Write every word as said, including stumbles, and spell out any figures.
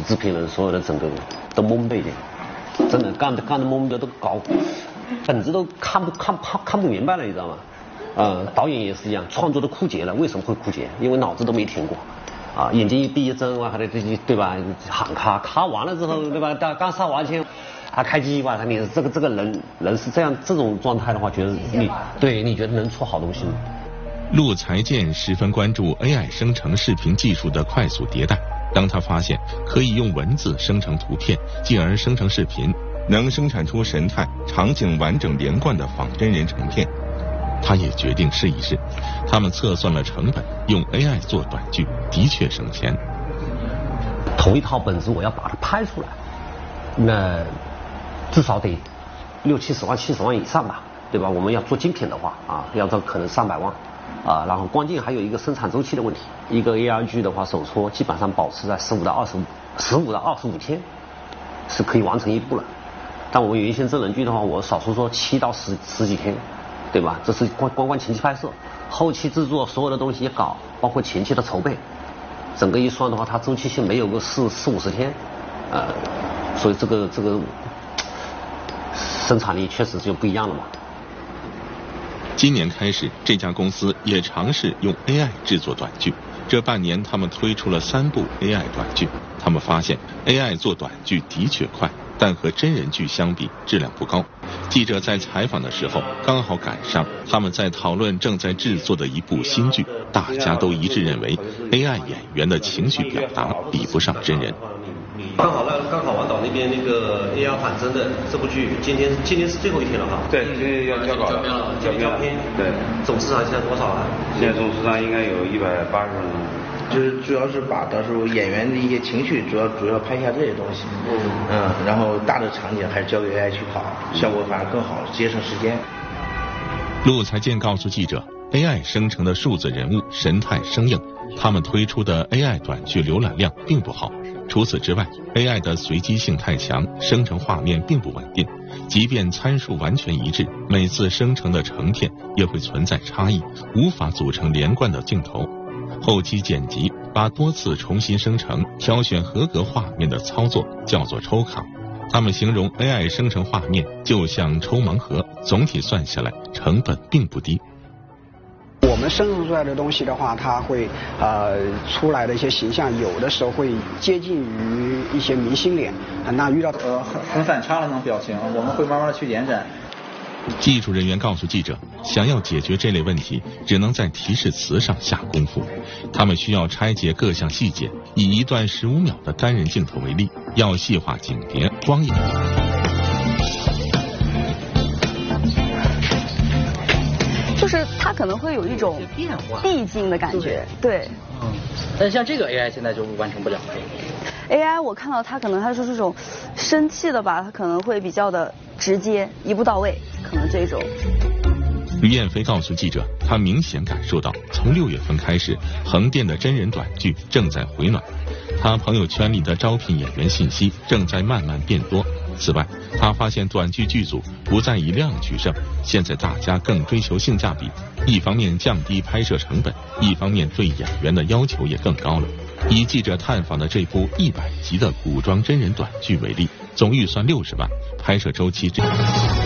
制片人所有的整个都懵背的，真的干的干的懵的都搞，本子都看不看看看不明白了，你知道吗？呃，导演也是一样，创作都枯竭了，为什么会枯竭？因为脑子都没停过。啊，眼睛一闭一睁，哇，还得这对吧？喊咔咔完了之后，对吧？刚刚杀完前，还开机哇，你这个这个人人是这样这种状态的话，觉得你对你觉得能出好东西吗？ 陆才健十分关注 A I 生成视频技术的快速迭代。当他发现可以用文字生成图片，进而生成视频，能生产出神态、场景完整连贯的仿真人成片，他也决定试一试。他们测算了成本，用 A I 做短剧的确省钱。 同一套本子我要把它拍出来，那至少得六七十万、七十万以上吧，对吧？我们要做精品的话啊，要到可能上百万啊。然后关键还有一个生产周期的问题，一个 A R 剧的话，手搓基本上保持在十五到二十五、十五到二十五天是可以完成一部了。但我们原先真人剧的话，我少说说七到十十几天。对吧？这是光光光前期拍摄，后期制作所有的东西也搞，包括前期的筹备，整个一算的话，它周期性没有个四四五十天，呃，所以这个这个生产力确实就不一样了嘛。 今年开始，这家公司也尝试用 A I 制作短剧。这半年，他们推出了三部 A I 短剧。他们发现 A I 做短剧的确快，但和真人剧相比，质量不高。记者在采访的时候，刚好赶上他们在讨论正在制作的一部新剧，大家都一致认为 A I 演员的情绪表达比不上真人。 刚好那刚好王导那边那个 A R 反侦的这部剧，今天今天是最后一天了哈。 对，今天要交稿了， 交片了。对，总市场现在多少啊？ 现在总市场应该有一百八十万。 就是主要是把到时候演员的一些情绪，主要主要拍一下这些东西。嗯嗯，然后大的场景还是交给 A I 去跑，效果反而更好，节省时间。 陆才健告诉记者 ，A I 生成的数字人物神态生硬，他们推出的 A I 短剧浏览量并不好。除此之外 ，A I 的随机性太强，生成画面并不稳定。即便参数完全一致，每次生成的成片也会存在差异，无法组成连贯的镜头。后期剪辑，把多次重新生成、挑选合格画面的操作叫做抽卡。他们形容 A I 生成画面就像抽盲盒，总体算下来成本并不低。 我们生成出来的东西的话，它会呃出来的一些形象，有的时候会接近于一些明星脸。那遇到呃很很反差的那种表情，我们会慢慢的去延展。 技术人员告诉记者，想要解决这类问题，只能在提示词上下功夫。他们需要拆解各项细节，以一段十五秒的单人镜头为例，要细化景别、光影。 就是它可能会有一种递进的感觉，对。 嗯，但像这个 A I 现在就完成不了。 A I 我看到它可能它是这种生气的吧，它可能会比较的直接，一步到位，可能这种。 于燕飞告诉记者，他明显感受到，从六月份开始，横店的真人短剧正在回暖。他朋友圈里的招聘演员信息正在慢慢变多。此外，他发现短剧剧组不再以量取胜，现在大家更追求性价比，一方面降低拍摄成本，一方面对演员的要求也更高了。以记者探访的这部一百集的古装真人短剧为例，总预算六十万，拍摄周期这。